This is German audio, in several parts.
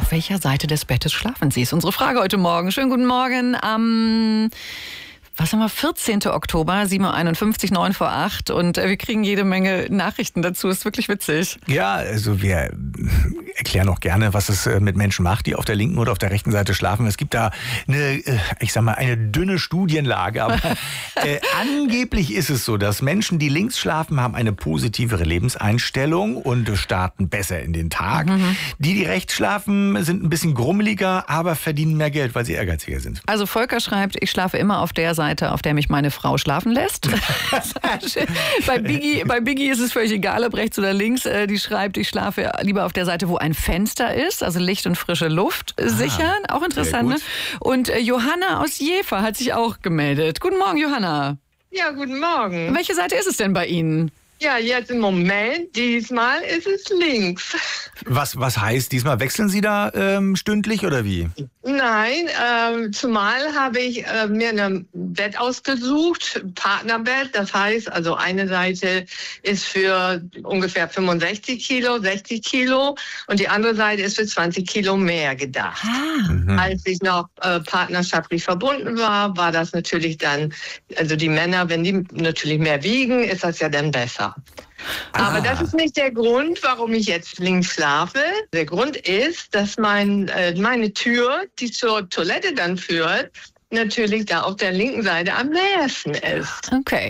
Auf welcher Seite des Bettes schlafen Sie? Ist unsere Frage heute Morgen. Schönen guten Morgen am 14. Oktober, 7.51 Uhr, 9 vor 8. Und wir kriegen jede Menge Nachrichten dazu. Ist wirklich witzig. Ja, also wir erklären auch gerne, was es mit Menschen macht, die auf der linken oder auf der rechten Seite schlafen. Es gibt da eine dünne Studienlage. Aber angeblich ist es so, dass Menschen, die links schlafen, haben eine positivere Lebenseinstellung und starten besser in den Tag. Die rechts schlafen, sind ein bisschen grummeliger, aber verdienen mehr Geld, weil sie ehrgeiziger sind. Also Volker schreibt, ich schlafe immer auf der Seite, auf der mich meine Frau schlafen lässt. Bei Biggie ist es völlig egal, ob rechts oder links. Die schreibt, ich schlafe lieber auf der Seite, wo ein Fenster ist, also Licht und frische Luft sichern. Auch interessant, ne? Und Johanna aus Jever hat sich auch gemeldet. Guten Morgen, Johanna. Ja, guten Morgen. Welche Seite ist es denn bei Ihnen? Ja, jetzt im Moment, diesmal ist es links. Was heißt diesmal? Wechseln Sie da stündlich oder wie? Nein, zumal habe ich mir ein Bett ausgesucht, Partnerbett. Das heißt, also eine Seite ist für ungefähr 65 Kilo, 60 Kilo und die andere Seite ist für 20 Kilo mehr gedacht. Als ich noch partnerschaftlich verbunden war, war das natürlich dann, also die Männer, wenn die natürlich mehr wiegen, ist das ja dann besser. Aber das ist nicht der Grund, warum ich jetzt links schlafe. Der Grund ist, dass meine Tür, die zur Toilette dann führt, natürlich da auf der linken Seite am nächsten ist. Okay.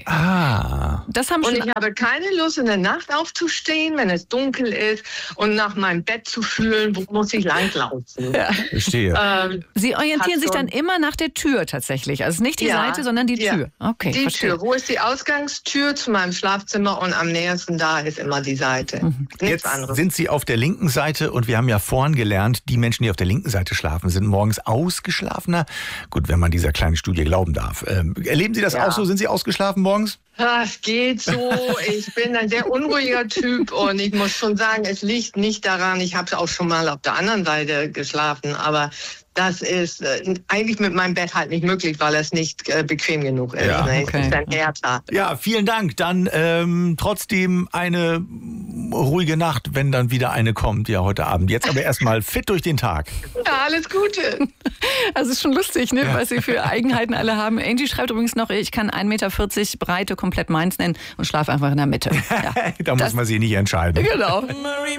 Das haben und ich habe keine Lust, in der Nacht aufzustehen, wenn es dunkel ist und nach meinem Bett zu fühlen, wo muss ich langlaufen. Ja. Verstehe. Sie orientieren sich dann immer nach der Tür tatsächlich. Also nicht die Seite, sondern die Tür. Okay, die verstehe. Tür. Wo ist die Ausgangstür zu meinem Schlafzimmer und am nächsten da ist immer die Seite. Nichts Jetzt anderes. sind Sie auf der linken Seite und wir haben ja vorhin gelernt, die Menschen, die auf der linken Seite schlafen, sind morgens ausgeschlafener. Gut, wenn man dieser kleinen Studie glauben darf. Erleben Sie das auch so? Sind Sie ausgeschlafen morgens? Es geht so. Ich bin ein sehr unruhiger Typ und ich muss schon sagen, es liegt nicht daran, ich habe auch schon mal auf der anderen Seite geschlafen, aber das ist eigentlich mit meinem Bett halt nicht möglich, weil es nicht bequem genug ist. Ja, ne? okay. Es ist dann härter. Ja, vielen Dank. Dann trotzdem eine ruhige Nacht, wenn dann wieder eine kommt. Ja, heute Abend. Jetzt aber erstmal fit durch den Tag. Ja, alles Gute. Also ist schon lustig, ne, was sie für Eigenheiten alle haben. Angie schreibt übrigens noch, ich kann 1,40 Meter Breite komplett meins nennen und schlafe einfach in der Mitte. Ja. Da muss man sich nicht entscheiden. Genau.